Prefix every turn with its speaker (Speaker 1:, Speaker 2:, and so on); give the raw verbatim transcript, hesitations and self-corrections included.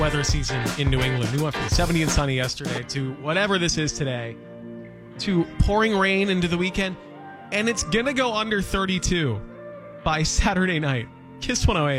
Speaker 1: weather season in New England. We went from seventy and sunny yesterday to whatever this is today to pouring rain into the weekend, and it's going to go under thirty-two by Saturday night. Kiss one oh eight.